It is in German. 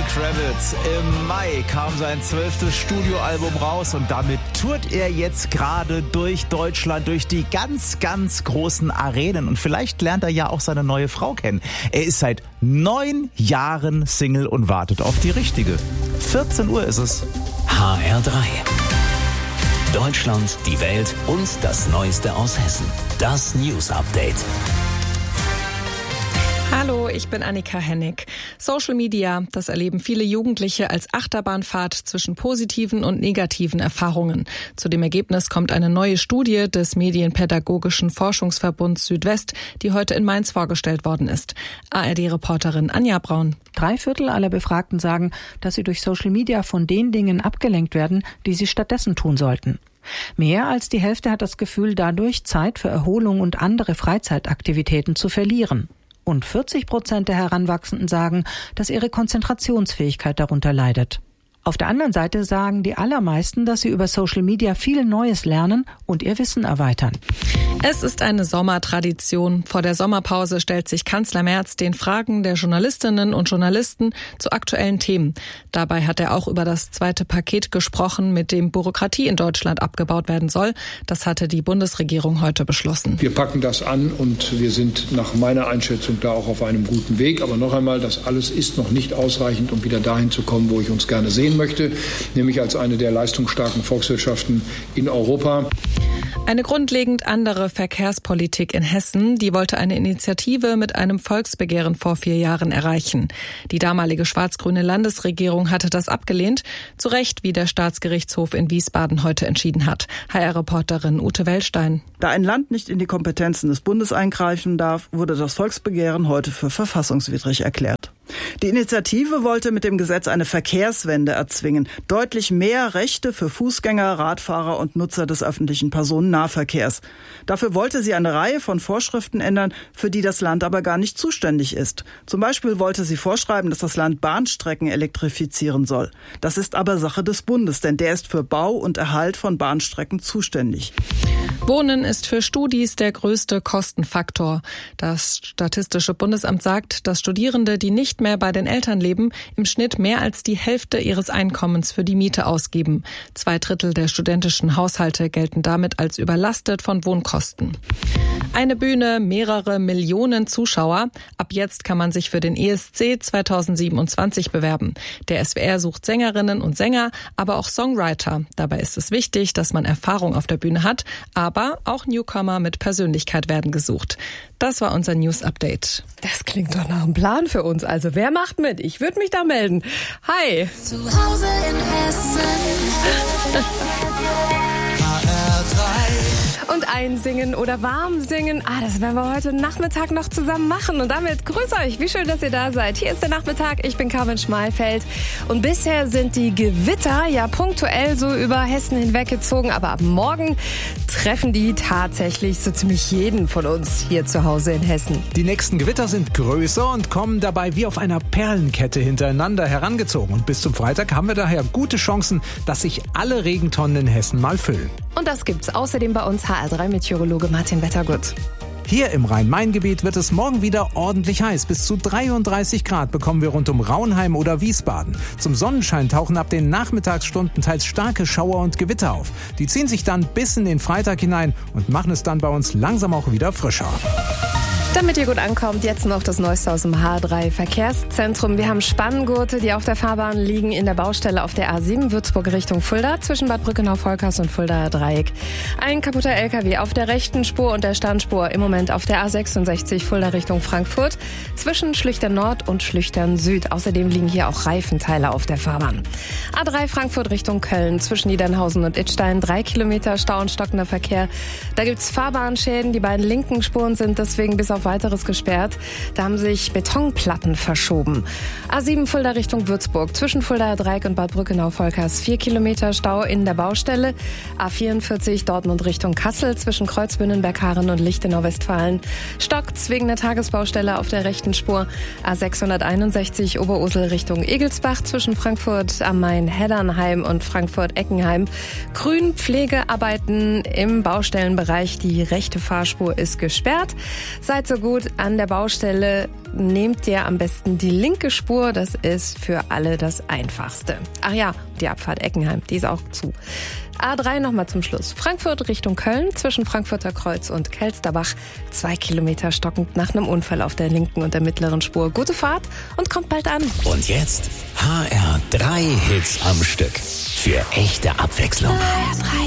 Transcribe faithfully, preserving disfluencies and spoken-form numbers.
Kravitz. Im Mai kam sein zwölftes Studioalbum raus und damit tourt er jetzt gerade durch Deutschland, durch die ganz, ganz großen Arenen. Und vielleicht lernt er ja auch seine neue Frau kennen. Er ist seit neun Jahren Single und wartet auf die richtige. vierzehn Uhr ist es. H R drei. Deutschland, die Welt und das Neueste aus Hessen. Das News Update. Hallo, ich bin Annika Hennig. Social Media, das erleben viele Jugendliche als Achterbahnfahrt zwischen positiven und negativen Erfahrungen. Zu dem Ergebnis kommt eine neue Studie des Medienpädagogischen Forschungsverbunds Südwest, die heute in Mainz vorgestellt worden ist. A R D-Reporterin Anja Braun. Drei Viertel aller Befragten sagen, dass sie durch Social Media von den Dingen abgelenkt werden, die sie stattdessen tun sollten. Mehr als die Hälfte hat das Gefühl, dadurch Zeit für Erholung und andere Freizeitaktivitäten zu verlieren. Und vierzig Prozent der Heranwachsenden sagen, dass ihre Konzentrationsfähigkeit darunter leidet. Auf der anderen Seite sagen die allermeisten, dass sie über Social Media viel Neues lernen und ihr Wissen erweitern. Es ist eine Sommertradition. Vor der Sommerpause stellt sich Kanzler Merz den Fragen der Journalistinnen und Journalisten zu aktuellen Themen. Dabei hat er auch über das zweite Paket gesprochen, mit dem Bürokratie in Deutschland abgebaut werden soll. Das hatte die Bundesregierung heute beschlossen. Wir packen das an und wir sind nach meiner Einschätzung da auch auf einem guten Weg. Aber noch einmal, das alles ist noch nicht ausreichend, um wieder dahin zu kommen, wo ich uns gerne sehen möchte, nämlich als eine der leistungsstarken Volkswirtschaften in Europa. Eine grundlegend andere Verkehrspolitik in Hessen, die wollte eine Initiative mit einem Volksbegehren vor vier Jahren erreichen. Die damalige schwarz-grüne Landesregierung hatte das abgelehnt, zu Recht, wie der Staatsgerichtshof in Wiesbaden heute entschieden hat. H R-Reporterin Ute Wellstein. Da ein Land nicht in die Kompetenzen des Bundes eingreifen darf, wurde das Volksbegehren heute für verfassungswidrig erklärt. Die Initiative wollte mit dem Gesetz eine Verkehrswende erzwingen. Deutlich mehr Rechte für Fußgänger, Radfahrer und Nutzer des öffentlichen Personennahverkehrs. Dafür wollte sie eine Reihe von Vorschriften ändern, für die das Land aber gar nicht zuständig ist. Zum Beispiel wollte sie vorschreiben, dass das Land Bahnstrecken elektrifizieren soll. Das ist aber Sache des Bundes, denn der ist für Bau und Erhalt von Bahnstrecken zuständig. Wohnen ist für Studis der größte Kostenfaktor. Das Statistische Bundesamt sagt, dass Studierende, die nicht mehr bei den Eltern leben, im Schnitt mehr als die Hälfte ihres Einkommens für die Miete ausgeben. Zwei Drittel der studentischen Haushalte gelten damit als überlastet von Wohnkosten. Eine Bühne, mehrere Millionen Zuschauer. Ab jetzt kann man sich für den E S C zweitausendsiebenundzwanzig bewerben. Der S W R sucht Sängerinnen und Sänger, aber auch Songwriter. Dabei ist es wichtig, dass man Erfahrung auf der Bühne hat, aber auch Newcomer mit Persönlichkeit werden gesucht. Das war unser News Update. Das klingt doch nach einem Plan für uns. Also wer macht mit? Ich würde mich da melden. Hi. Zu Hause in Hessen. H R drei. Und einsingen oder warm singen, ah, das werden wir heute Nachmittag noch zusammen machen. Und damit grüß euch, wie schön, dass ihr da seid. Hier ist der Nachmittag, ich bin Carmen Schmalfeld. Und bisher sind die Gewitter ja punktuell so über Hessen hinweggezogen. Aber ab morgen treffen die tatsächlich so ziemlich jeden von uns hier zu Hause in Hessen. Die nächsten Gewitter sind größer und kommen dabei wie auf einer Perlenkette hintereinander herangezogen. Und bis zum Freitag haben wir daher gute Chancen, dass sich alle Regentonnen in Hessen mal füllen. Und das gibt's außerdem bei uns H R drei Meteorologe Martin Wettergut. Hier im Rhein-Main-Gebiet wird es morgen wieder ordentlich heiß. Bis zu dreiunddreißig Grad bekommen wir rund um Raunheim oder Wiesbaden. Zum Sonnenschein tauchen ab den Nachmittagsstunden teils starke Schauer und Gewitter auf. Die ziehen sich dann bis in den Freitag hinein und machen es dann bei uns langsam auch wieder frischer. Damit ihr gut ankommt, jetzt noch das Neueste aus dem H drei Verkehrszentrum. Wir haben Spanngurte, die auf der Fahrbahn liegen in der Baustelle auf der A sieben Würzburg Richtung Fulda zwischen Bad Brückenau-Volkers und Fuldaer Dreieck. Ein kaputter L K W auf der rechten Spur und der Standspur im Moment auf der A sechsundsechzig Fulda Richtung Frankfurt zwischen Schlüchtern Nord und Schlüchtern Süd. Außerdem liegen hier auch Reifenteile auf der Fahrbahn. A drei Frankfurt Richtung Köln zwischen Niedernhausen und Idstein drei Kilometer Stau und stockender Verkehr. Da gibt's Fahrbahnschäden. Die beiden linken Spuren sind deswegen bis auf weiteres gesperrt. Da haben sich Betonplatten verschoben. A sieben Fulda Richtung Würzburg zwischen Fuldaer Dreieck und Bad Brückenau-Volkers vier Kilometer Stau in der Baustelle. A vierundvierzig Dortmund Richtung Kassel zwischen Kreuzbünnenberg-Harren und Lichtenau-Westfalen. Stockt's wegen der Tagesbaustelle auf der rechten Spur. A sechshunderteinundsechzig Oberursel Richtung Egelsbach zwischen Frankfurt am Main, Heddernheim und Frankfurt-Eckenheim. Grünpflegearbeiten im Baustellenbereich. Die rechte Fahrspur ist gesperrt. Seit so gut, an der Baustelle nehmt ihr am besten die linke Spur. Das ist für alle das Einfachste. Ach ja, die Abfahrt Eckenheim, die ist auch zu. A drei nochmal zum Schluss. Frankfurt Richtung Köln, zwischen Frankfurter Kreuz und Kelsterbach. Zwei Kilometer stockend nach einem Unfall auf der linken und der mittleren Spur. Gute Fahrt und kommt bald an. Und jetzt H R drei Hits am Stück. Für echte Abwechslung. H R drei.